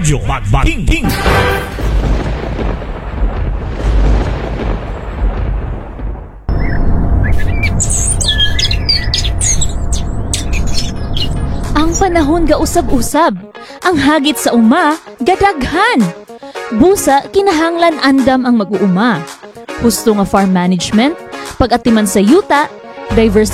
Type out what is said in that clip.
Radyo Magbating. Ang panahon ga usab-usab, ang hagit sa uma gadaghan. Busa kinahanglan andam ang mag-uuma. Husto nga farm management, pag-atiman sa yuta,